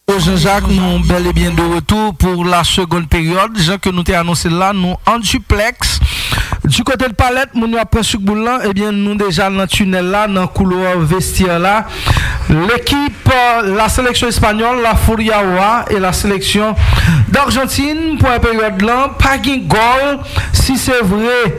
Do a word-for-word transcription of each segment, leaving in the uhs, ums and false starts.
Jean-Jacques, nous bel et bien de retour pour la seconde période. Jean que nous t'ai annoncé là, nous en duplex. Du côté de Palette, nous après sur Boulan, eh bien nous déjà dans le tunnel là, dans le couloir vestiaire là. L'équipe, la sélection espagnole, la Furiawa et la sélection d'Argentine pour la période là, pas de goal. Si c'est vrai,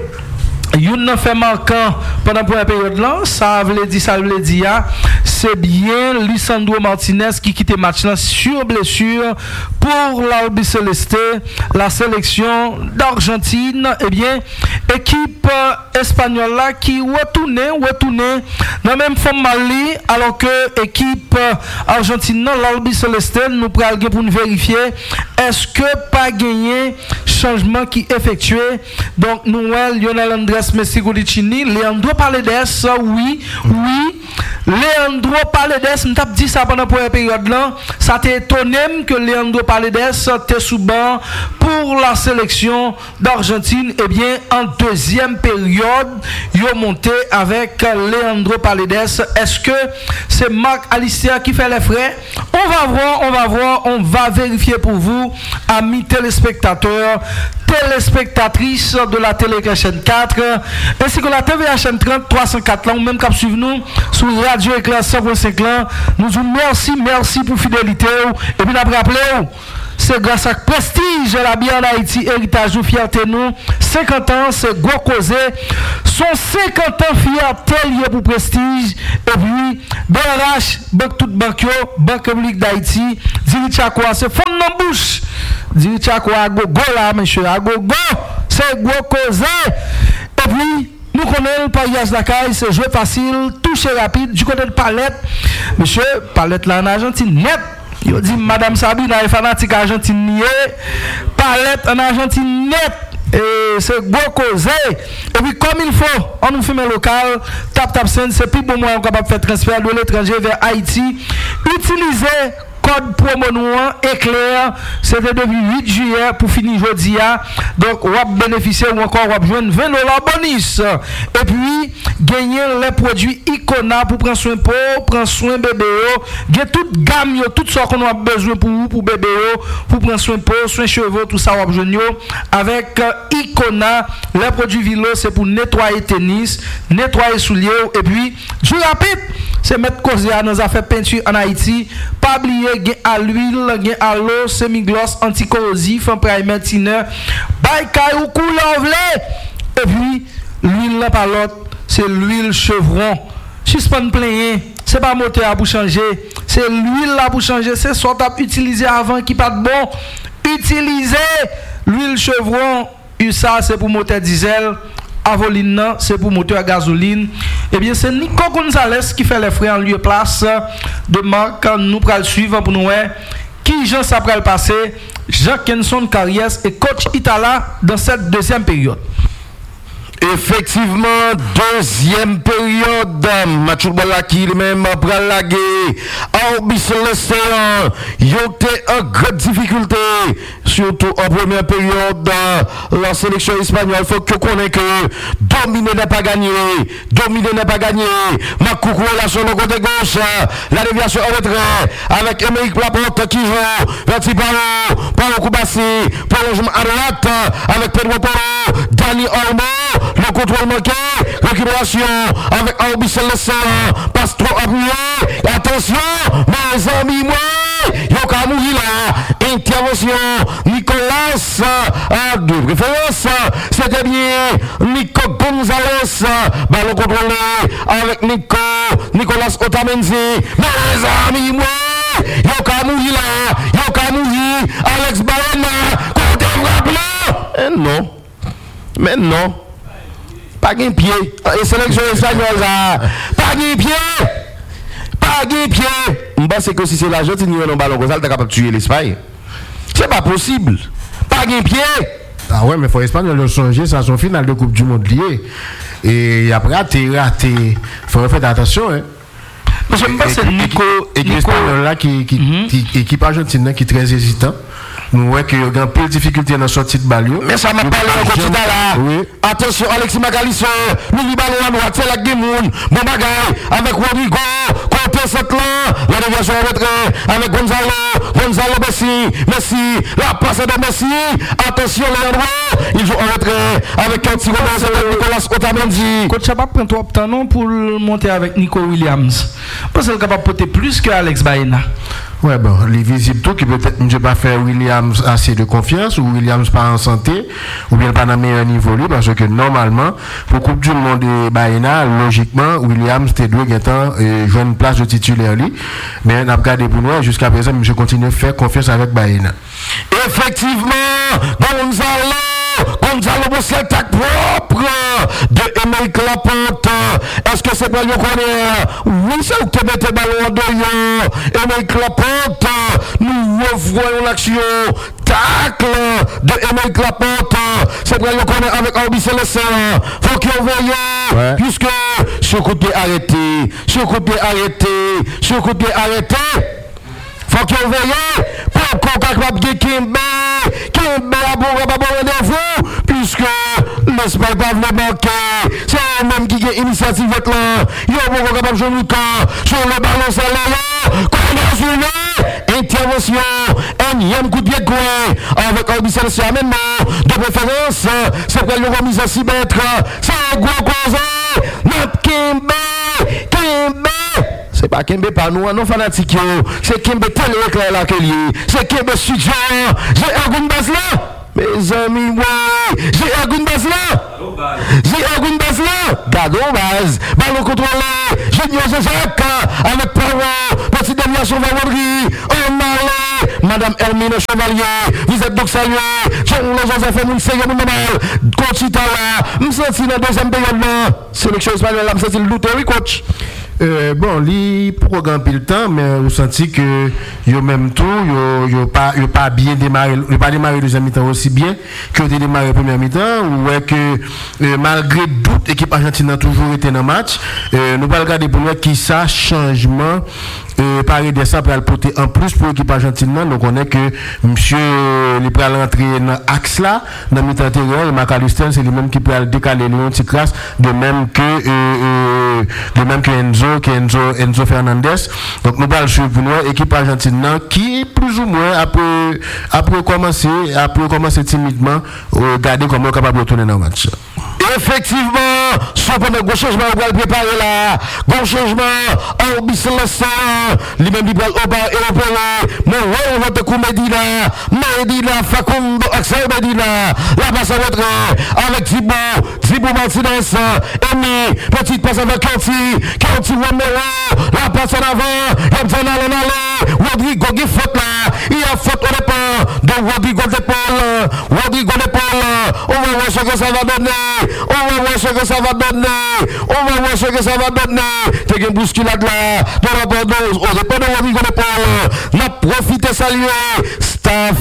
il n'a fait marquant pendant la période là, ça veut dire, ça veut dire, c'est bien Lisandro Martinez qui quitte le match là sur blessure pour l'Albi Celeste, la sélection d'Argentine. Eh bien, équipe espagnole là qui retourne, retourne dans la même forme Mali, alors que équipe argentine, l'Albi Celeste, nous prenons pour nous vérifier est-ce que pas gagné changement qui effectué. Donc, nous, Lionel Andrés Messi Golicini, Leandro Paredes, oui, oui. Leandro Paredes, m't'a dit ça pendant la première période là, ça t'a étonné que Leandro Paredes était sous banc pour la sélection d'Argentine. Eh bien, en deuxième période, il a monté avec Leandro Paredes. Est-ce que c'est Marc Alicia qui fait les frais? On va voir, on va voir, on va vérifier pour vous, amis téléspectateurs, téléspectatrices de la télé chaîne quatre, ainsi que la T V H M trente trois cent quatre là, ou même cap suivre nous sur Radio Éclair cent point cinq là. Nous vous merci, merci pour fidélité. Et puis après rappelez, c'est grâce à Prestige, la bien en Haïti, héritage ou fierté nous. cinquante ans, c'est gros causé. Son cinquante ans fierté lié pour Prestige. Et puis, B R H, Banque toute Banque, Banque Publique d'Haïti, Diricha quoi, c'est fond dans bouche. Diricha quoi, à go go là, monsieur, à go go, c'est gros causé. Et puis, nous connaissons le paillage d'Akaï, c'est jeu facile, toucher rapide, du côté de Palette. Monsieur, Palette là en Argentine, net. Il dit Madame Sabina est fanatique argentine, Palette en Argentine net. Et c'est gros causé. Et puis comme il faut, on nous filme local, tap tap scène, c'est plus bon moyen capable de faire transfert de l'étranger vers Haïti. Utilisez code promo noir éclair, c'était depuis huit juillet pour finir jeudi. Donc, on va bénéficier ou encore on va joindre vingt dollars bonus. Et puis, gagner les produits Icona pour prendre soin pour, prendre soin bébé. Gagner toute gamme, tout ce qu'on a besoin pour vous, pour bébé, pour prendre soin pour, soin cheveux, tout ça, on va joindre avec Icona. Les produits Vilo, c'est pour nettoyer tennis, nettoyer souliers. Et puis, du rapide, c'est mettre cause à nos affaires peinture en Haïti. Pas oublier gain à l'huile, gain à l'eau, semi-gloss, anticorrosif, un primer thinner, baïkaï ou couleur vlé. Et puis, l'huile là par l'autre, c'est l'huile Chevron. Suspend plein, c'est pas moteur pour changer, c'est l'huile là pour changer, c'est soit tu utilisé avant qui pas de bon. Utilisez l'huile Chevron, et ça c'est pour moteur diesel. Avoline, c'est pour moteur à gasoline. Eh bien, c'est Nico Gonzalez qui fait les frais en lieu place de marque. Nous pourrons le suivre pour nous. Qui Jean s'après le passé, Jacques Kenson Carriès et coach Itala dans cette deuxième période. Effectivement, deuxième période, match football qui lui-même pral laguer. Albi Celeste, il y a une grande difficulté, surtout en première période. La sélection espagnole, il faut que connaisse que dominer n'est pas gagné, dominer n'est pas gagné. Makoukou là sur le côté gauche, la déviation en retrait avec Émeric Laporte qui joue, Verti Paro, Paro Koubassi, prolongement à droite avec Pedro Paro, Dani Olmo. Le contrôle manqué, récupération avec Albi Celeste, passe trop appuyé, attention, mes amis, moi, Yoka mourir là, intervention, Nicolas, à deux préférences, c'était bien, Nico Gonzalez, ballon contrôlé avec Nico, Nicolas Otamendi, mes amis, moi, Yoka mourir là, Yoka mourir, Alex Barona, côté frappe là, et non, mais non. Pas de pied. Et sélection espagnole là. Pas de pied. Pas de pied. Je pense que si c'est l'Argentine qui a un ballon comme ça, elle est capable de tuer l'Espagne. C'est pas possible. Pas de pied. Ah ouais, mais il faut l'Espagne le changer, ça son finale de Coupe du Monde lié. Et après, raté, raté. Il faut faire attention. Hein. Parce que c'est Nico. Et l'Espagnol là qui, qui, mm-hmm. qui, équipe argentine qui est très hésitant. Nous voyons qu'il y a un peu de difficulté dans la sortie de Balio. Mais ça m'a parlé encore tout à l'heure. Attention, Alexis Macalister, nous lui ballons à droite, c'est la Guémoun, bon bagaille, avec Rodrigo, côté centre là, la déviation en retrait avec Gonzalo, Gonzalo Messi, Messi, la passe de Messi, attention Leandro, il joue en retrait avec un petit de Nicolas Otamendi. Coach n'a pas pris trop de temps non pour monter avec Nico Williams. Parce qu'il est capable de porter plus que Alex Baena. Ouais, bon, les visibles tout qui peut-être ne pas faire Williams assez de confiance ou Williams pas en santé ou bien pas dans le meilleur niveau lui parce que normalement pour Coupe du Monde et Baena logiquement Williams t'es deux gagnants et jouer une place de titulaire lui mais on a regardé pour nous jusqu'à présent monsieur continue à faire confiance avec Baena. Effectivement, Gonzalo, Gonzalo Bossi attaque propre de Émeric Laporte. Est-ce que c'est pas lui qu'on est? Oui, c'est où tu mets tes ballons en dehors. Émeric Laporte, nous revoyons l'action. Tacle de Émeric Laporte. C'est pas lui qu'on est avec Orbi Célestin. Faut qu'il veille. Ouais. Puisque ce côté arrêté, ce côté arrêté, ce côté arrêté. Faut qu'il veille pour qu'on capable de Kimbe. Kimbe a bon rendez-vous puisque l'Espagne pas voulu manquer. C'est eux-mêmes qui ont initiative là. Ils ont bon capable de jouer le camp sur le ballon salaire. Qu'on a intervention. Énième coup de pied de coin avec Orbi Célestin même de préférence. C'est pour le remise à six mètres. C'est un gros cause. Notre Kimbe. Kimbe. C'est pas Kembe par nous, non fanatique. C'est Kembe tel éclair là que lié. C'est Kembe studio. J'ai un goût de base là. Mes amis, ouais. J'ai un goût de base là. J'ai un goût de base là. Gado base. Ballon contrôlé. Junior Jacques. Avec Power. Petite déviation vers Rodri. On allait. Madame Hermine Chevalier. Vous êtes donc salués. John Joseph Mounse. Y'a mon mal. Coach Itala. M'senti dans la deuxième période là. Sélection espagnole là. M'senti le doute, oui, coach. Euh, bon, li programme le temps, mais vous sentez que yo même tout, yo yo pas yo pas bien démarré, yo pas démarré deuxième mi-temps aussi bien que yo démarré première mi-temps ou ouais que euh, malgré doute l'équipe argentine a toujours été dans le match. Euh, nous pas regarder pour nous qui ça changement euh, parler de ça pour le porter en plus pour l'équipe argentine. Donc on est que monsieur il peut rentrer dans axe là dans mi-temps intérieur et McAllister c'est lui même qui peut décaler le petit classe de même que euh, euh, de même que Enzo Enzo, Enzo Fernandez. Donc nous allons suivre pour nous équipe argentine qui plus ou moins après après commencer après commencer timidement regarder comment on est capable de retourner dans le match. Effectivement, son premier gros changement, on va le préparer là. Gros changement, Orbi Célestin, lui-même il va au bas et au bas. Mon roi, on va te couper Medina, Medina, Facundo, Axel Medina. La passe à votre avec Thibaut, Thibaut Martinez, Emi, petite passe avec Kanti, Kanti Romero, la passe en avant, il y a en aller, Rodrigo qui faute là, il y a faute au départ de Rodrigo Depol, Rodrigo Depol, on va voir ce que ça va donner. On va voir ce que ça va donner. On va voir ce que ça va donner. T'es une bousculade là. Dans la bande, on n'est pas dans la vie qu'on est pas. N'a profité saluer. Staff.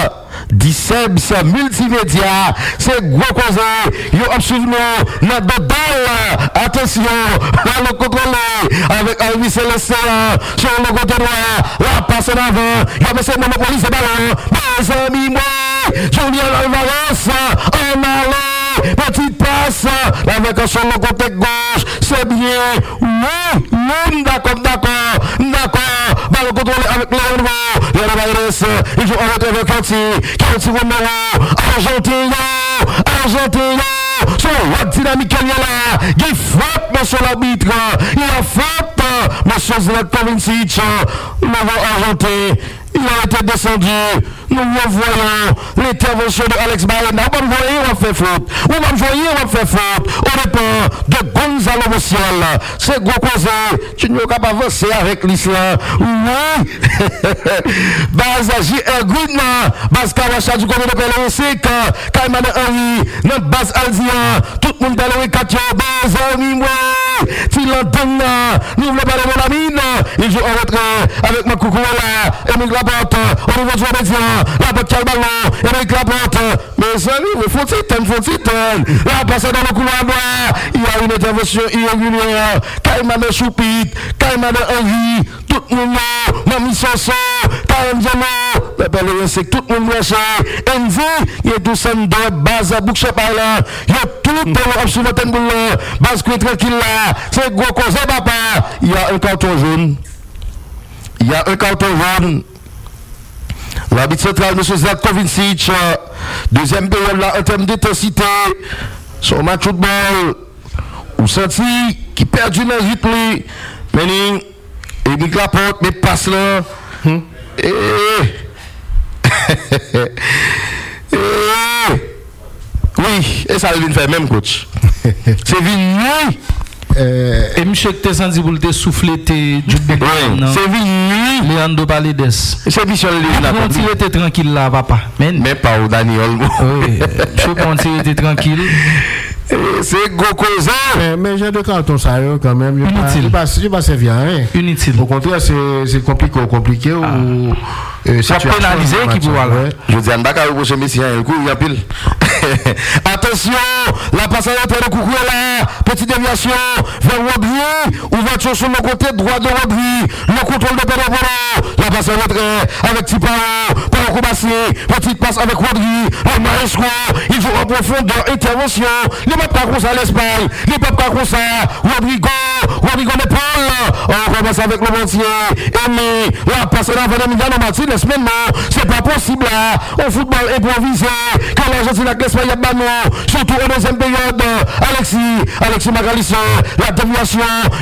Dissebs multimédia, c'est gros causé. Yo absolument n'a dedans. Attention, là le contrôler avec Orbi Célestin sur le côté droit. La passe en avant. Il y a c'est monopoly ce ballon. Mes amis, moi, Julien Alvarez en allant. Petite passe avec un sur le côté gauche. C'est bien. Oui, oui, d'accord, d'accord, d'accord. Ballon contrôlé avec Léon. Léon Alvarez. Il joue en retrait avec Kanti. Kanti Romero. Argentin. Argentin. Sur la dynamique qu'il y a là. Il frappe, monsieur l'arbitre. Il a frappe, monsieur Zlatko Vincic. Nouveau Argentin. Il a été descendu. Nous revoyons l'intervention de Alex Baena. On va me voir, on va faire faute. On va me voir, on va faire faute. Au départ de Gonzalo Bocial. C'est gros causé. Tu n'es pas avancer avec l'islam. Oui. Baz J. Erguna. Baz Kawacha du côté de P L O C. Kaiman Henry. Notre Baz Aldia. Tout le monde dans le Katio. Baz Henry. Tilandana. Nous voulons parler de la mine. Il joue en retrait avec Makoukou là. Émeric Laporte. Au niveau du média. La botte qui a le ballon, Émeric Laporte. Mes amis, il faut titan, il faut titan. La passe dans le couloir noir. Il y a une intervention irrégulière. Kaiman de Choupit, Kaiman de Henry, tout le monde, Mami Sanson, Karim Diallo. Le bel c'est tout le monde lâché. Enzi, il y a tout ça de base à boucher par là. Il y a tout le monde sur votre boulot. Base qui est tranquille là. C'est gros conseil, papa. Il y a un carton jaune. il y a un carton jaune. L'arbitre central, M. Zlatko Vincic, deuxième période là, en termes d'intensité, son match de football, vous sentez qu'il perd du rythme, mais il dit la porte, mais passe là. Hmm. Et... et... oui, et ça vient faire même coach. C'est venu. Euh, et monsieur qui t'a senti pour te souffler tes du bébé. C'est venu. Leandro Paredes. C'est Michel Léonard. On tire t'es tranquille là papa. Mais pas au Daniel. Oui. Je pense que t'es tranquille. C'est gros cause. Mais, mais j'ai deux cartons ça quand même. Inutile. Il va servir à rien. Inutile. Au contraire, c'est compliqué ou compliqué ou. Euh, ça pénaliser qui peut voilà. Je dis, on va pas reprocher Messi, il coup, il y a pile. Attention, la passe à l'entrée de coucou là, petite déviation vers Rodri, ouverture sur le côté droit de Rodri, le contrôle de Pedro Polo, la passe à l'entrée avec Tipao, Paro Koubassi, petite passe avec Rodri, le Maresco, il joue en profondeur, intervention, il ne peut pas comme ça l'Espagne, il ne peut pas comme ça, Rodrigo, Rodrigo l'épaule, on commence avec le Montier, Emi, la passe à l'entrée de Miguel Martinez, maintenant, c'est pas possible là, au football improvisé, quand l'Argentine a l'Espagne a banon, surtout en deuxième période, Alexis, Alexis Magalisson, la déviation,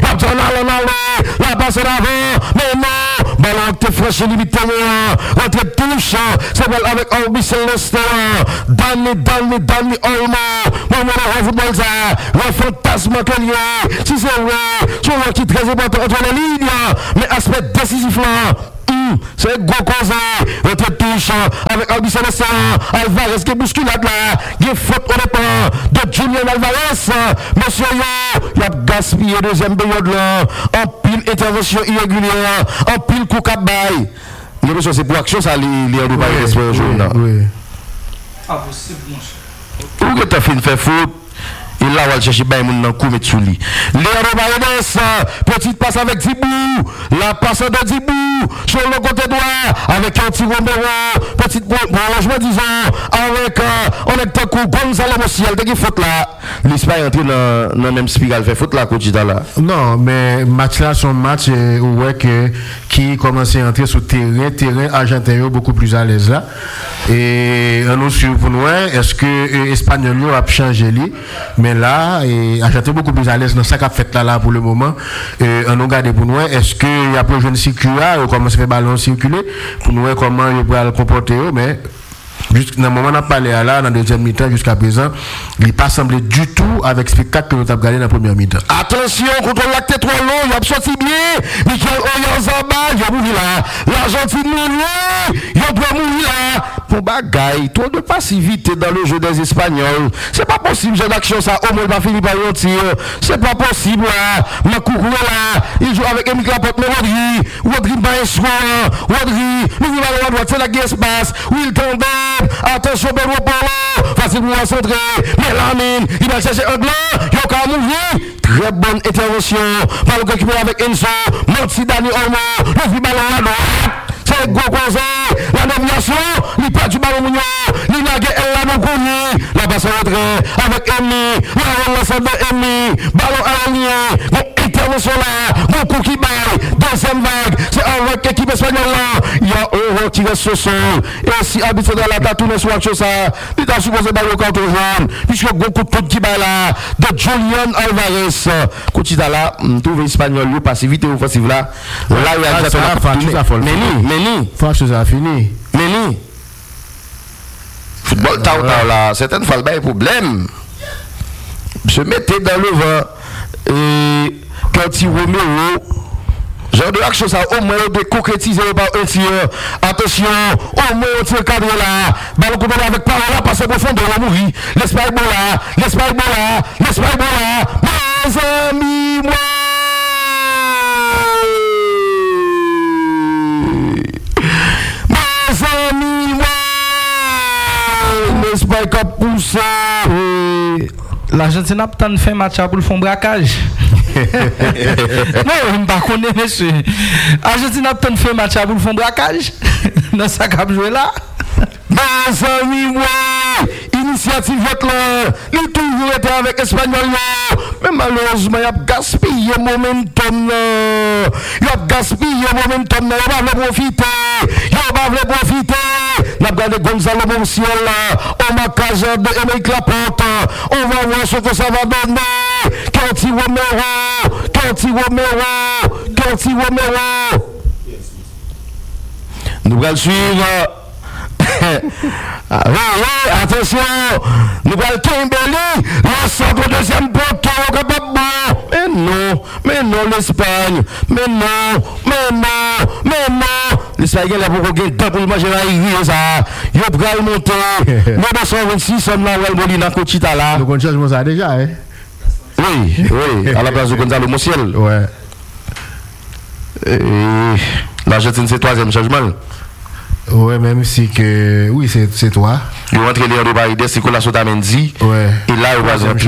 la passe d'avant, mais non, ballon te franchi limite terrain, rentrée touche, c'est bon avec Orbi Célestin, Danny, Danny, Danny Olmo, moment de football ça, le fantasme que lié, si c'est vrai, tu vois qui est très important entre les lignes, mais aspect décisif là, Mmh, c'est gros causé, votre touche avec Albi Célestin, Alvarez qui bouscule là, il y a faute au départ de Julian Alvarez, monsieur yo, il a gaspillé deuxième période là, en pile intervention irrégulière, en pile coup cap bail. Mais monsieur, c'est pour action ça, les gens de Paris d'espère aujourd'hui. Oui. Ah, possible, mon cher. Où que tu as fait une fait faute? Il là, on va chercher bien mon coup mettre sous lui. Léandro Paredes, petite passe avec Dibou, la passe de Dibou sur le côté droit avec un petit Romero, petite prolongement disons avec on est tant coup Gonzalo Mosiel qui faute là. L'Espagne est entré dans dans même spirale fait faute là coach là. Non, mais match là son match où ouais que qui commençait à entrer sur terrain, terrain argentin beaucoup plus à l'aise là. Et on nous suit pour nous est-ce que Espagnol a changé lui mais là, et Argentin beaucoup plus à l'aise dans ça qu'a fait là, là pour le moment. Et on a regardé pour nous, est-ce qu'il y a plus de circuler, ou comment se fait ballon circuler, pour nous comment il peut le comporter, mais juste dans le moment où on a parlé là, dans la deuxième mi-temps jusqu'à présent, il n'est pas semblé du tout avec le spectacle que nous avons gagné dans la première mi-temps. Attention, contre l'acte trop long, il a sorti bien, Michael Oyarzabal, il a mouru là, l'Argentine mouru, il a mouru là. Pour bagaille, trop de passivité dans le jeu des Espagnols. C'est pas possible, j'ai d'action ça, au moins, il va finir par y tir. C'est pas possible, là. Ma coucou là, il joue avec Emile Laporte, mais Rodri, Rodri Baesco, Rodri, nous voulons aller à droite, c'est la guerre espace, Wilton Deb, attention, Pedro Polo, facilement à centrer, mais Lamine, il va chercher un blanc, il a qu'à mourir. Très bonne intervention, ballon récupéré avec Enzo, Monti Dani Olmo, le ballon à droite. C'est gros conseil, la nomination, il perd du ballon mignon, il a gagné la non la passe rentrée avec Emi, la relance de Emi, ballon à la ligne, bon intervention là, bon coup qui baille, deuxième vague, c'est avec l'équipe espagnole là, il y a un qui reste sur sol, et si habitué dans la tête, tourne sur l'action ça, il a supposé bailler au carton jaune, puisque gros coup de pote qui baille là, de Julian Alvarez, Couchita là, trouve espagnol, il passe vite offensive là, là il y a déjà la mais Méni. Franchement, ça a fini. Méni. Football, tao tao là, certaines fois, il y a un problème. Se mettez dans le vent et quand il Romero, genre de action, ça au moins de concrétiser par un tir. Attention, au moins un tir cadre là. Ballon coupé avec par là, passer profond de la mourir. L'Espagne bon là, l'Espagne bon là, l'Espagne bon là. Mes amis, moi. L'Espagne a poussé. L'Argentine a peut-être fait match pour le fond braquage. Non, je ne connais pas, monsieur. L'Argentine a peut-être fait match pour le fond braquage. Dans sa cap joué là. Mes amis, moi, initiative votre là. Il toujours été avec Espagnol là. Mais malheureusement, il a gaspillé le momentum. Il a gaspillé le momentum. Il va pas profiter. Il va pas profiter. On a regardé Gonzalo Monsiel, on m'a casé de Émeric Laporte. On va voir ce que ça va donner. Canty Romero, Canty Romero, Canty Romero. Nous allons suivre. Ah, oui, oui, attention, nous allons Kimberly, le centre deuxième poteau, capable. Mais non, mais non, l'Espagne, mais non, mais non, mais non. L'Espagne, là, pour gagner temps pour le match, il ça. Il va monter. Nous, deux cent vingt-six, sommes là, où Molina, Cochita là. Donc, on change ça déjà, hein? Oui, oui, à la place de Gonzalo Monsiel. Ouais. Et l'Argentine, c'est le troisième changement. Ouais, même si que. Oui, c'est, c'est toi. Il rentre Léon de Barides, c'est Nicolas Otamendi. Ouais. Et là, il va rentrer.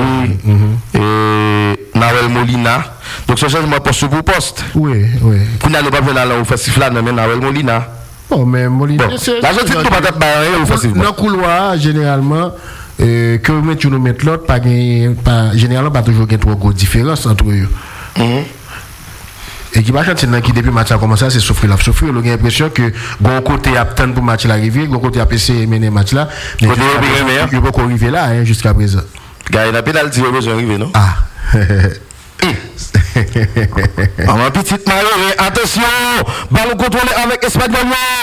Et Nawel Molina. Donc, ce changement poste pour poste. Oui, oui. Vous n'allez pas venir à l'offensif là, mais Nawel Molina. Bon, mais Molina. Bon, l'Argentine ne peut pas être barrée offensivement. Dans le couloir, généralement, euh, que vous mettez nous mettre l'autre, pas, pas, généralement, pas toujours qu'il y a trop grosse différence entre eux. Mm-hmm. L'équipe argentine qui depuis le match a commencé, c'est souffrir, la souffrir. On a l'impression que bon côté a atteint pour le match l'arrivée, bon côté a essayé de mener le match là. Mais il ne peut pas arriver là hein, jusqu'à présent. Gars, il a pénalty, il a besoin d'arriver, non? Ah. En petite malheur, attention, ballon contrôlé avec Espagnol,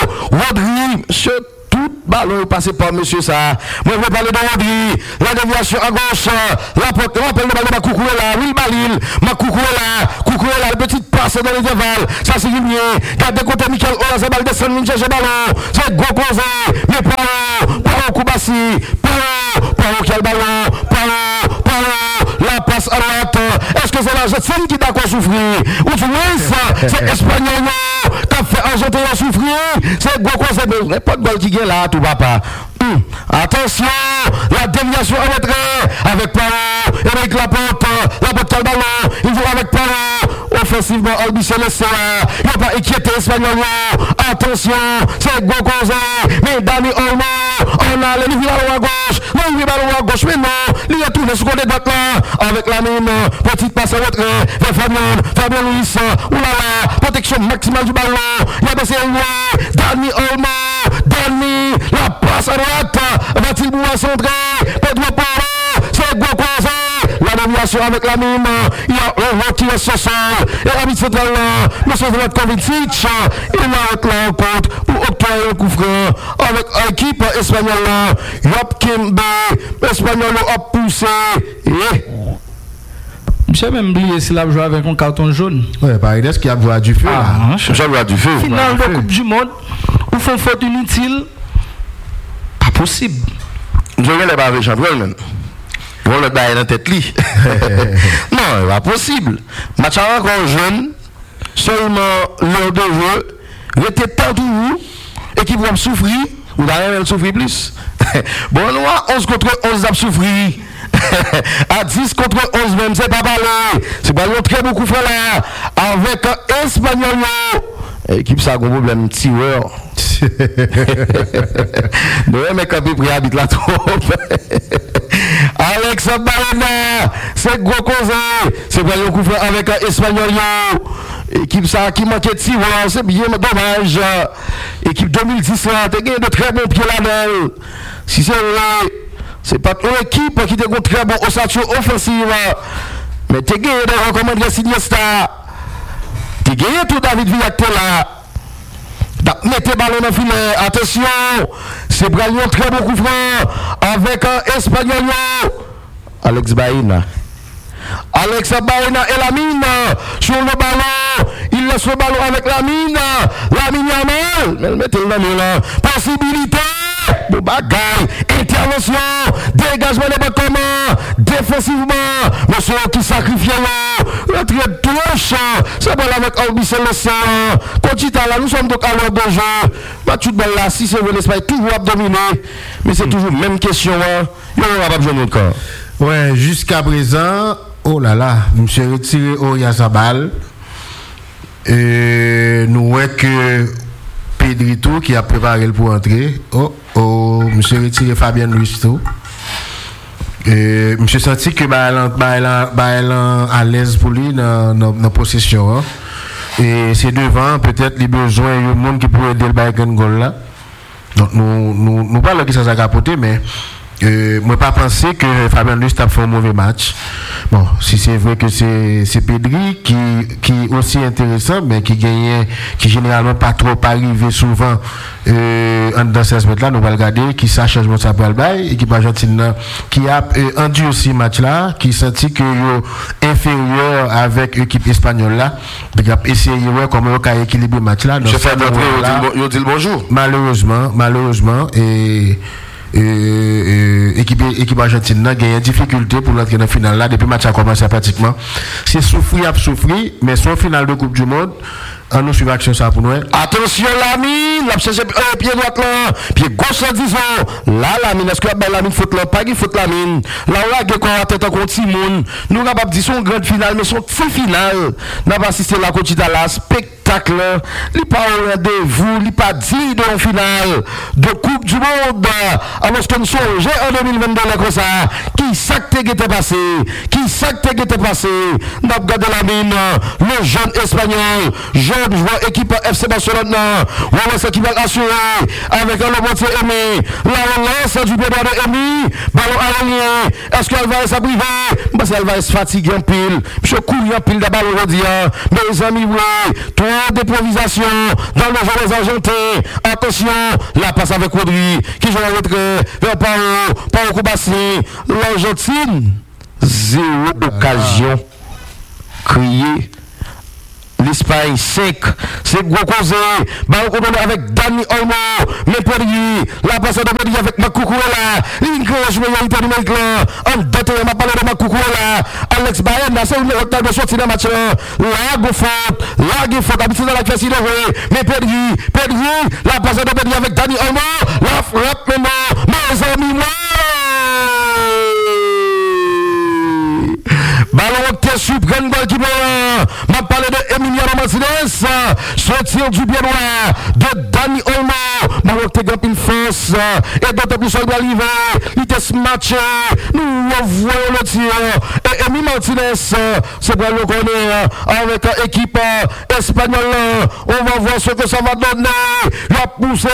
Rodri, monsieur. Tout ballon passé par monsieur ça. Moi, je vais parler de Rodri. La déviation à gauche. La porte. Rappelle le ballon de Makoukouela. Will Balil. Makoukouela. Koukouela. La petite passe dans l'intervalle. Ça, c'est Julien. Garde de côté Michael Olazabal descend. Il cherche le ballon. C'est gros causé. Mais Paro. Paro Koubassi. Paro. Paro qui a le ballon. Paro. Paro. La passe à droite. Est-ce que c'est l'Argentine qui d'accord souffrir? Ou tu vois ça? C'est Espagnol qui a fait Argentin souffrir. C'est gros causé. Mais pas de balle qui gagne là, tout papa. Hum. Attention, la déviation à retrait avec Paro, Émeric Laporte, Laporte le ballon, il joue avec Paro, offensivement, Albiceleste, il n'a pas inquiété Espagnol. Attention, c'est Gokozé, mais Dani Olmo, on a le niveau à gauche, le niveau à gauche, mais non, il a tourné sur le côté droit là, avec la mine, petite passe à retrait, vers Fabien, Fabien Luis, oulala, protection maximale du ballon, il a baissé le Dani Olmo, Dani, la passe à droite. Va-t-il pouvoir centrer? Pedro Poro, c'est Gokozé. La déviation avec la mine. Il a un retiré sur sol. Et la mise centrale là, monsieur Kovacic, il arrête la rencontre pour octroyer un coup franc avec l'équipe espagnole là. Yop Kimbe, l'espagnol a poussé. Et. J'ai même oublié s'il a joué avec un carton jaune. Ouais, Paredes qui a joué du feu. Ah, j'ai joué du feu. Finale de Coupe du Monde, ou font faute inutile. Pas possible. Je ne vais pas avec champion même. On le bail dans tête li. Non, pas possible. Match encore jeune, seulement l'heure de jeu, rester tant toujours, et qui vont souffrir, ou d'ailleurs souffrir plus. Bon, nous, onze contre onze a souffrir. À dix contre onze même, c'est pas parler. C'est pas très beaucoup frère là. Avec un Espagnol. Équipe ça a un problème tireur. Nous mais quand il habite la trop. Alex Baena, c'est gros causé. C'est pas un coup frère avec un Espagnol. Équipe ça qui manquait de tireur, c'est bien dommage. Équipe deux mille dix, t'as gagné de très bons pieds là-dedans. Si c'est vrai, c'est pas une équipe qui te très bon ossature offensive. Mais t'as gagné de recommander Siniesta. T'as gagné tout David Villactela. Mettez ballon dans le filet. Attention. C'est Bralion très bon coup franc. Avec un Espagnol. Alex Baena. Alex Baena et la mine. Sur le ballon. Il laisse le ballon avec la mine. La mine à mal. Mais mettez le ballon là. Possibilité. De bagaille, intervention, dégagement des bâtiments, défensivement, monsieur qui sacrifie là, le trait de touche, c'est bon avec Albiceleste, Cochita là, nous sommes donc à l'heure de jeu, match de balle là, si c'est vrai l'Espagne, toujours à dominer, mais c'est toujours même question, il n'y aura pas besoin encore. Ouais, jusqu'à présent, oh là là, monsieur retiré Oyarzabal, et nous voyons que Pedrito qui a préparé pour entrer. Oh, oh, monsieur retiré Fabien Luis tout. Euh, monsieur senti que bah elle bah elle bah elle à l'aise pour lui dans dans dans possession hein. Et c'est devant peut-être les besoins il y a monde qui pourrait aider le Bayern goal là. Donc nous nous nous parlons que ça a capoté mais euh, moi pas penser que Fabien Luis a fait un mauvais match. Bon, si c'est vrai que c'est c'est Pedri qui qui est aussi intéressant mais qui gagne qui généralement pas trop arrivé souvent euh dans seize mètres là nous va regarder qui ça changement ça pour le bail équipe argentine qui a euh, endurci match là qui senti que yo inférieur avec l'équipe espagnole là donc a essayé ouais comment on a équilibré match là donc je fais d'entrée yo dit le bonjour malheureusement malheureusement et et, et équipe équipe argentine a gagné difficulté pour l'entrer dans la finale là depuis le match a commencé pratiquement c'est souffrir a souffrir mais son finale de Coupe du Monde on nous suit action ça pour nous attention l'ami l'a cherché un pied droit là pied gauche disons là l'ami est-ce que l'ami faute là pas qui faute l'ami là là que quoi tête contre Simon nous capable dire son grande finale mais son petit finale n'a pas assisté la Cochita là spectacle li pas au rendez-vous li pas dit de finale de Coupe du Monde alors que nous songe en deux mille vingt-deux là comme ça qui ça qui était passé qui ça qui était passé n'a regardé la mine le jeune espagnol jeune joueur équipe F C Barcelone on va qui va assurer avec un lomotier Emi la relance du pied droit de Emi ballon aérien est-ce qu'elle va s'abriver parce qu'elle va se fatiguer en pile monsieur courir en pile de ballon aujourd'hui mes amis oui trois d'improvisation dans le jeu des Argentins attention la passe avec Rodri qui joue en retrait vers Pau Pau Koubassi l'Argentine zéro occasion criée l'Espagne cinq c'est gros causé ballon contrôlé avec Dani Olmo mais Pedri la passe de Pedri avec Makukuela ligne crèche meilleurité numérique là en détail m'a parlé de Makukuela Alex Baena c'est une autre de sortie dans match là go faute là go faute habitude dans la classe mais Pedri Pedri la passe de Pedri avec Dani Olmo la frappe maintenant mes amis ballon qui surprend balle qui m'a parlé de Emiliano Martinez ce tir du pied droit de Dani Olmo ballon qui a une force et d'autres plus sur l'arrivée il était matché nous voyons le tir et Emiliano Martinez c'est pour le connaître avec l'équipe espagnole on va voir ce que ça va donner la poussée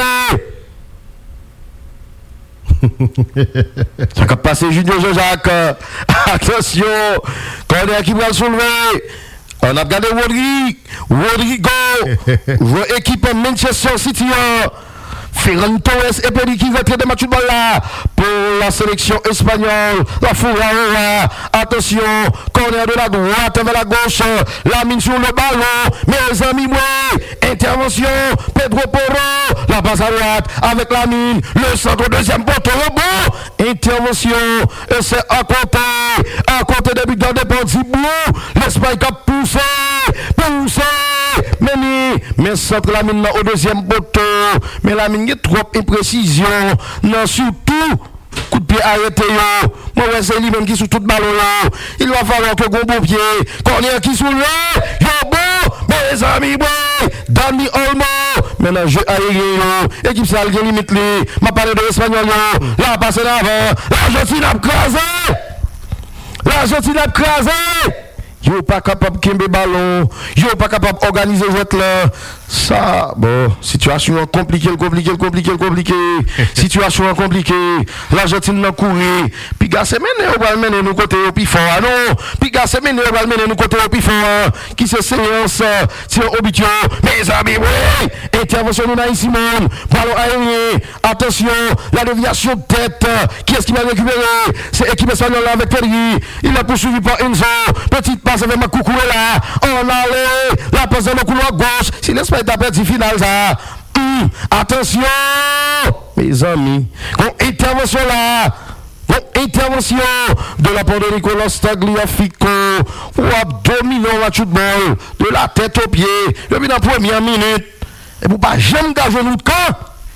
ça va passer Junior Jean-Jacques attention quand l'équipe va soulever on a regardé Rodrigo Rodrigo joueur équipe Manchester City Ferran Torres et Pedri qui va traiter match de balle là pour la sélection espagnole la Furara attention corner de la droite vers la gauche la mine sur le ballon mes amis moi intervention Pedro Porro la passe à droite avec la mine le centre deuxième poteau rebond intervention et c'est à côté à côté des buts dans des petits bouts l'Espagne qui a poussé poussé mais mais centre la mine au deuxième poteau mais la mine est trop imprécision non surtout coup de pied arrêté yo moi c'est lui même qui sous tout ballon là il va falloir que gon bon pied corner qui sous là yo bon mes amis bon Dani Olmo maintenant jeu aérien équipe ça a limite lui m'a parlé de l'espagnol là passer d'avant l'Argentine a crasé l'Argentine a crasé yo pas capable de ballon yo pas capable d'organiser jouet là ça bon situation compliquée compliquée compliquée compliquée situation compliquée l'Argentine n'a couru puis gars c'est mené on va mener nous côté au plus fort non puis gars c'est mené on va mener nous côté au plus fort qui c'est séance tir obitio mes amis oui intervention de Naïs Simon ballon aérien attention la déviation de tête qui est-ce qui va récupérer c'est équipe espagnole avec Pedri il a poursuivi par Enzo petite passe avec Makukuela on allait la passe dans le couloir gauche si l'Espagne a perdu finale ça hum, attention mes amis bon, intervention là bon, intervention de la part de Nicolas Tagliafico pour dominer le match de ball de la tête aux pieds depuis la première minute et pour pas jamais gager nous de camp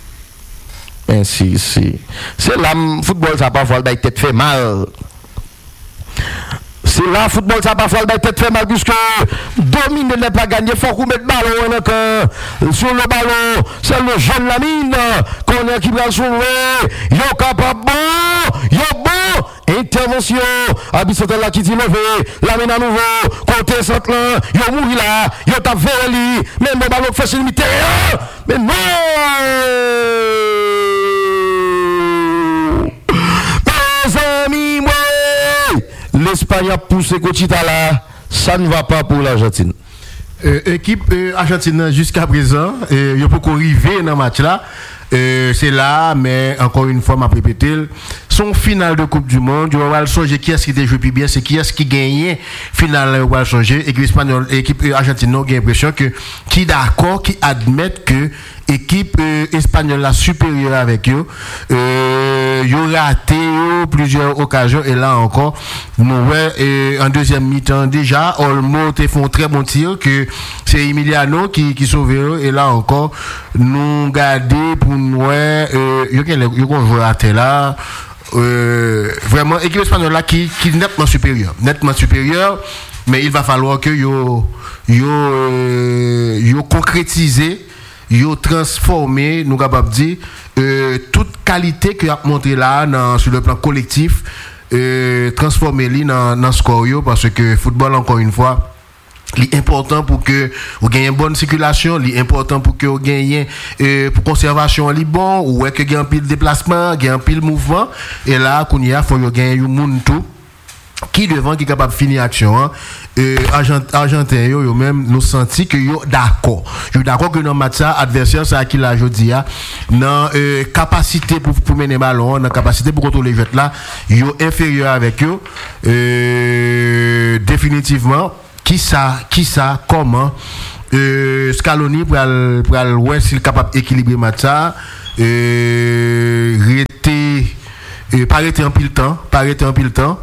mais si si c'est là football ça parfois la tête fait mal. C'est là, football, ça parfois le tête fait mal, puisque dominer n'est pas gagné. Il faut qu'on mette le ballon encore sur le ballon. C'est le jeune Lamine qu'on est qui va le sauver. Yo capable bon, yo bon. intervention. Abissotel là qui dit levé, la mène à nouveau, côté centre là, yo mouri là, yo t'a fait lui, même bon ballon fait limité. Mais non! Mes amis, moi, l'Espagne a poussé Cochita là, ça ne va pas pour l'Argentine. Euh, équipe euh, Argentine jusqu'à présent, euh, il faut arriver dans le match là. Euh, c'est là, mais encore une fois, m'a répété, son final de Coupe du Monde, on va le changer. Qui est-ce qui était joué plus bien, c'est qui est-ce qui gagnait final, on va le changer. Équipe espagnole, équipe argentine, on a l'impression que qui d'accord, qui admettent que équipe euh, espagnole la supérieure avec eux, euh, ils ont raté euh, plusieurs occasions et là encore, nous ouais, euh, en deuxième mi-temps déjà, Olmo te font très bon tir que c'est Emiliano qui qui sauve eux et là encore, nous garder pour nous ouais, euh, il y a il y a joué raté là. Euh, vraiment équipe espagnole là qui qui nettement supérieure, nettement supérieure, mais il va falloir que yo yo euh, yo concrétiser, yo transformer, nous capable dire euh, toute qualité que a montré là dans, sur le plan collectif, euh, transformer li dans dans score yo parce que football encore une fois l'important pour que vous gagnez une bonne circulation, l'important pour que vous gagnez euh, pour conservation li bon ou que gagne un pile déplacement, gagne un pile mouvement et là qu'on y a faut gagner un monde tout qui devant qui est capable de finir action hein. euh, Argent, Argentin yo, yo même nous senti que yo d'accord yo d'accord que dans match ça adversaire ça qui la jodi a dans euh, capacité pour pour mener ballon dans capacité pour contrôler jeu là yo inférieur avec eux euh, définitivement qui ça qui ça comment euh, Scaloni pour pour ouais s'il capable d'équilibrer match ça euh, rester euh, pas rester en pile temps pas rester en pile temps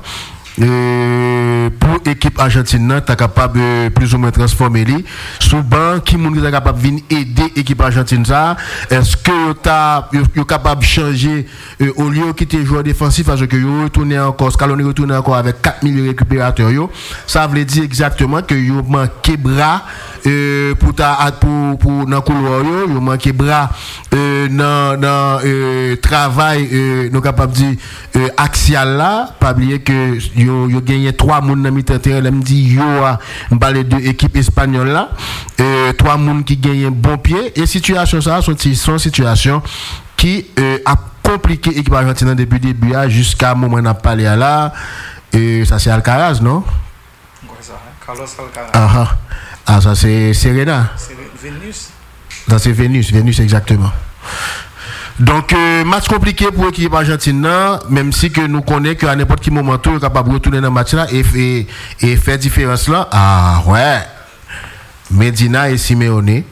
Euh, pour l'équipe argentine, tu es capable de plus ou moins transformer les. Souvent, qui est capable de venir aider l'équipe argentine ça? Est-ce que tu es capable de changer euh, au lieu de quitter joueur défensif parce que vous retournez encore, Scaloni retourne encore avec quatre mille récupérateurs? Yo. Ça veut dire exactement que vous manquez bras euh, pour ta pour pour dans couloir yo, vous manquez bras euh, dans dans euh, travail euh, nous capable dire euh, axial là, pas oublier que yo yo gagné trois moun dans mi-temps terrain, là me dit yo a parler de équipe espagnole là, euh, trois moun qui gagnent bon pied et situation ça sont sont situation qui euh, a compliqué l'équipe argentine depuis le début jusqu'à moment n'a parlé là et ça c'est Alcaraz non? Ouais ça, Carlos Alcaraz. Ah ah. Ah ça c'est Serena. C'est Vénus. Ça c'est Vénus, Vénus exactement. Donc euh, match compliqué pour l'équipe argentine même si que nous connaissons qu'à n'importe quel moment tout est capable de retourner dans le match là et, et, et faire différence là. Ah ouais. Medina et Simeone.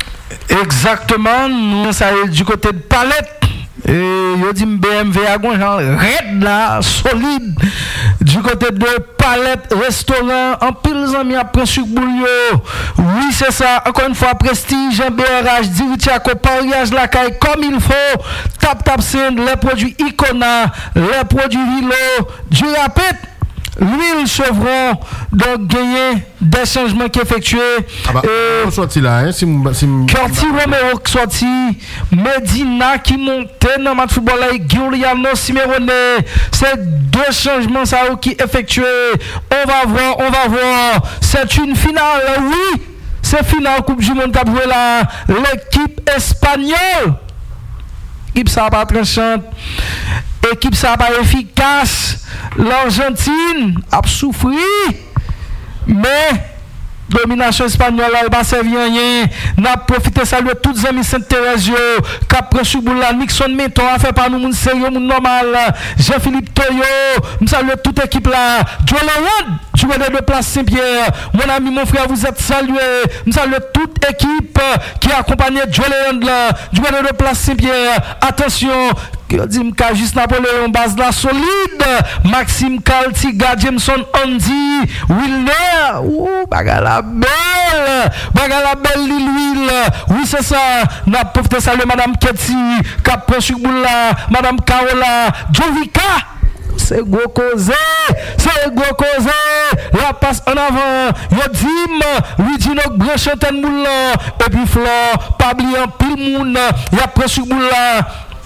Exactement, nous ça du côté de Palette. Et yo dit B M W à gonjan red là solide du côté de Palette restaurant en pile amis après sur boulio. Oui, c'est ça. Encore une fois prestige B R H Dirichako pariage la caille comme il faut. Tap tap c'est les produits Icona, les produits Vilo, du rapide. L'huile Chevron, donc gagner des changements qui effectués. Ah bah, euh, sorti là, hein, si si Curti Romero sorti, Medina qui montait dans le football avec Giuliano Simeone. C'est deux changements ça qui effectués. On va voir, on va voir. C'est une finale, oui. C'est finale Coupe du Monde qu'a joué là l'équipe espagnole. Équipe ça pas tranchante. Équipe ça pas efficace. L'Argentine a souffert, mais domination espagnole elle va servir rien. N'a profité saluer toutes les amis Sainte-Thérèse qui a pris sur boula Nixon Menton a fait par nous moun sérieux moun normal. Jean-Philippe Toyo, me salue toute équipe là. Joel Rod, joueur de place Saint-Pierre. Mon ami mon frère vous êtes salué. Me salue toute équipe qui a accompagné Joel Rod là, joueur de place Saint-Pierre. Attention Dim Kajis Napoléon base la solide. Maxime Caltiga, Jameson Andy, Wilner. Ouh, bagala belle. Bagala belle l'huile. Oui, c'est ça. N'a pas fait saluer Madame Ketsi, Cap Chouboula, Madame Carola, Jovika. C'est gros causé, c'est gros causé. La passe en avant. Yodim, Luigi Grand Chantan Moulin. Et puis Flore, pas oublier pile moun. Y'a Chouboula.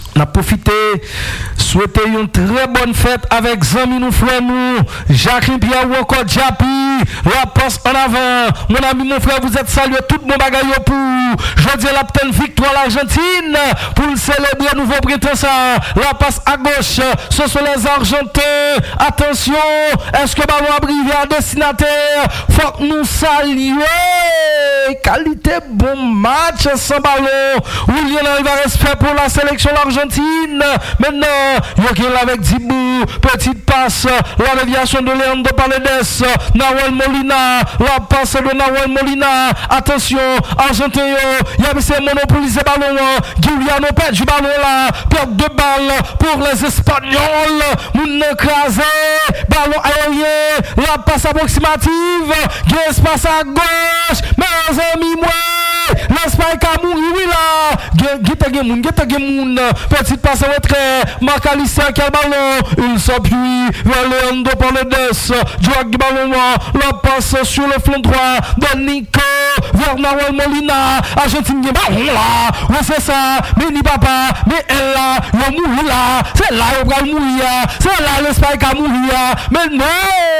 On a profité, souhaiter une très bonne fête avec Zami nous frère nous, Jacqueline Pierre ou encore Japi, la passe en avant. Mon ami, mon frère, vous êtes salué tout mon bagaille pour je dis la petite victoire l'Argentine pour le célébrer nouveau printemps. La passe à gauche, ce sont les Argentins. Attention, est-ce que ballon a brivé à destinataire? Faut que nous saluions. Qualité bon match sans ballon. William Alvarez fait pour la sélection l'Argentine. Maintenant, Yokel avec Dibou, petite passe, la déviation de Leandro Paredes, Nahuel Molina, la passe de Nahuel Molina. Attention, Argentin, il y a essayé de monopoliser le ballon. Guiliano perd du ballon là, perd deux balles pour les Espagnols. Moun écrasé, ballon aérien, la passe approximative, qui espace à gauche, mes amis, moi, l'Espagne a mouru, oui là, Gita Gemoun, Gita Gemoun. Petite passe en retrait, Macalister qui a le ballon, il s'appuie vers Leandro Paredes, Joaquin ballon, la passe sur le flanc droit de Nico vers Nahuel Molina, Argentine qui ballon là, oui c'est ça, mais ni papa, mais elle là, il mouru là, c'est là il va mourir, c'est là l'Espagne qui a mouru, mais non.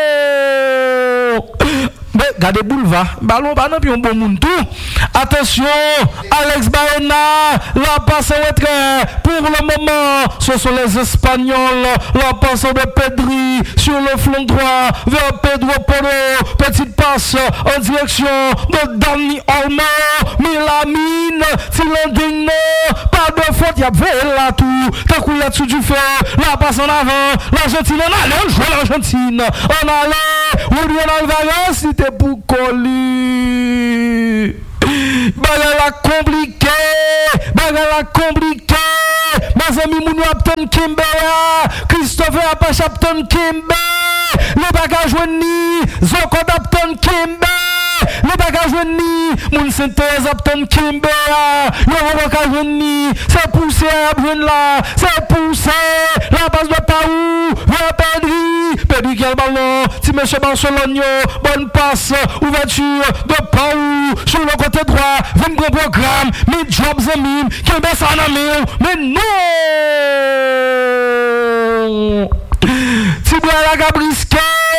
Mais regardez boulevard, ballon pas non puis un bon monde tout. Attention, Alex Baena, la passe en retrait pour le moment. Ce sont les Espagnols, la passe de Pedri sur le flanc droit vers Pedro Porro. Petite passe en direction de Dani Olmo, Milamine, Tilandino, pas de faute, il y a là tout. T'as coulé là-dessus du feu, la passe en avant. L'Argentine en allait, on joue l'Argentine. On allait, William Alvarez, c'était pour coller. Bagala compliqué, bagala compliqué. Mes amis, Mounou Apton Kimbe, Christopher Apache Apton Kimbe, le bagage ni, Zoko Apton Kimbe, le bagage ni, Moun Synthèse Apton Kimbe, le bagage ni, c'est poussé à brûler là, c'est poussé, la base de Paou, vers Pedri, Pedri qui a le ballon, si monsieur Barcelone, bonne passe, ouverture de Paou, sur le côté droit, vingt gros programme, mais Jobs et Mim, qui est ça en amont, mais non! Tibra la Gabrisque,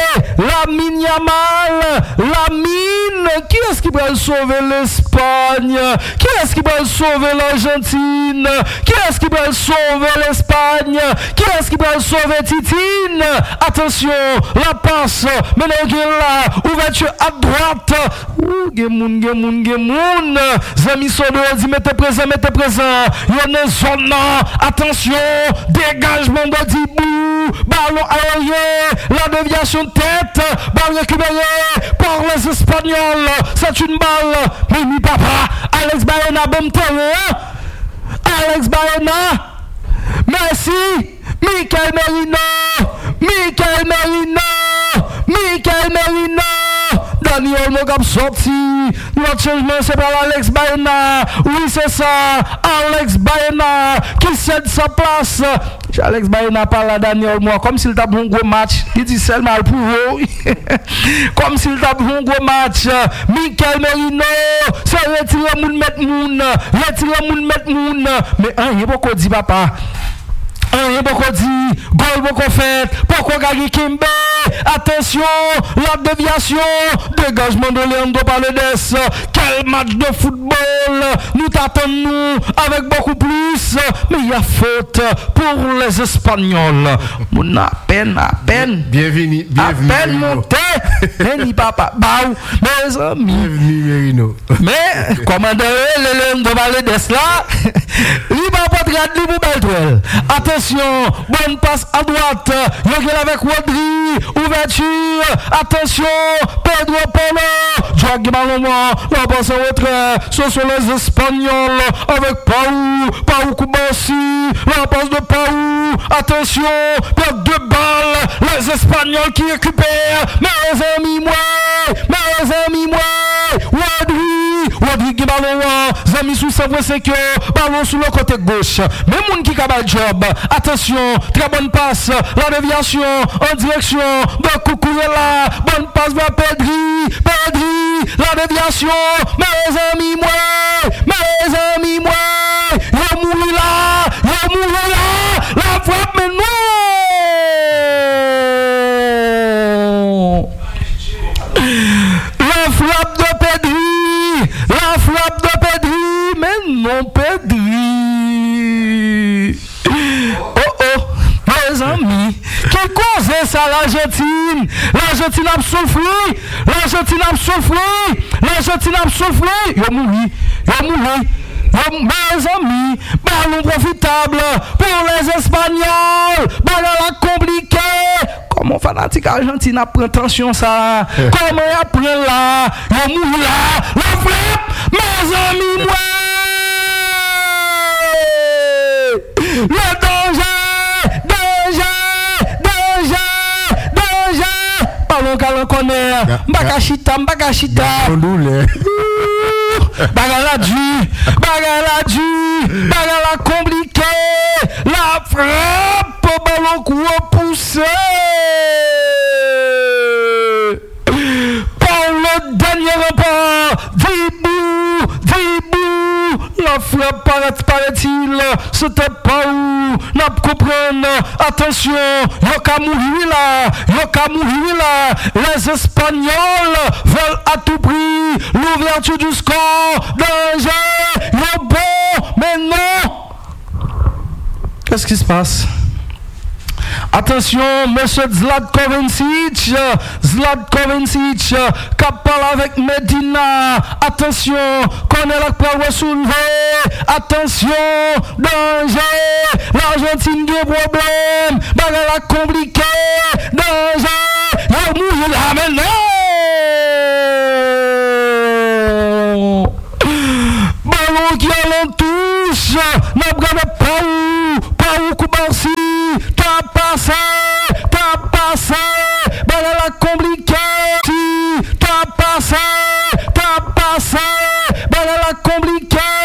la mine Yamal, la mine, qui est-ce qui va sauver l'Espagne? Qui est-ce qui va sauver l'Argentine? Qui est-ce qui va sauver l'Espagne? Qui est-ce qui va sauver Titine? Attention, la passe, maintenant qu'il là, ouverture à droite. Ouh, Gemoun, Gemoun, Gemoun. Zami Sodo dit mettez présent, mettez présent. Il y a une zone, attention, dégagement de Dibou, ballon aérien, la déviation de tête, balle récupérée par les Espagnols. C'est une balle, Mimi Papa, Alex Baena, bon terrain. Alex Baena, merci, Michael Merino, Michael Merino, Michael Merino. Daniel Mogab sorti. Notre changement c'est par Alex Baena. Oui c'est ça. Alex Baena qui cède sa place. Alex Baena parle à Daniel moi comme s'il t'a bon gros match. Il dit seulement pour vous. Comme s'il t'a bon gros match. Michael Merino. C'est retirer moun met moun. Retirer moun met moun. Mais hein, il y a beaucoup dit papa. Rien beaucoup dit, goal beaucoup fait, pourquoi gagner Kimbe? Attention, la déviation, dégagement de Leandro Paredes. Quel match de football! Nous t'attendons avec beaucoup plus, mais il y a faute pour les Espagnols. Mon à peine, à peine. Bienvenue, bienvenue. À peine monté, Benny papa, baou, mes amis. Bienvenue, Merino. Mais, commandant Leandro Paredes là, il va pas te garder pour Beltwell. Attention. Bonne passe à droite. Yogel avec Rodri. Ouverture. Attention. Pedro Polo. Joaquin ballon. La passe en retrait. Ce sont les Espagnols. Avec Paou. Paou Koubassi. La passe de Paou. Attention. Perte de balle. Les Espagnols qui récupèrent. Mes amis, moi. Mes amis, moi. Rodri. Rodri qui ballon. Zami sous cent vingt-cinq. Ballon sur le côté gauche. Même moun qui a le job. Attention, très bonne passe, la déviation en direction de Cucurella, bonne passe vers Pedri, Pedri, la déviation, mes amis moi, mes amis moi, y'a mouru là, y'a mouru l'Argentine, l'Argentine a soufflé, l'Argentine a soufflé, l'Argentine a soufflé, yo mouri, yo mouri. Mes amis, ballon profitable pour les Espagnols, ballon compliqué. Comment fanatique Argentine a pris tension ça? Comment il a pris là? Il mourut là, la frappe, mes amis, moi. Le danger, danger, danger, danger. Ballon qu'elle connaît, Mbakashita, Mbakashita. Bagala du, bagala du, bagala compliqué, la frappe au ballon coup poussé. Par le dernier rempart, Dibou, Dibou, la frappe paraît-il, c'était pas où, n'a pas comprendre, attention, yoka mourir là, yoka mourir là, les Espagnols veulent à tout prix l'ouverture du score, danger, yo bon, mais non. Qu'est-ce qui se passe? Attention, monsieur Zlatko Vincic, Zlatko Vincic, qui parle avec Medina. Attention, connaît la poire soulevée. Attention, danger, l'Argentine a problème, bagarre compliqué, danger, il mouille là maintenant. Ballon qui a l'entouche, n'a pas où, pas où Koubarsi. T'as passé, t'as passé, bagarre compliqué, t'as passé, t'as passé, bagarre compliqué.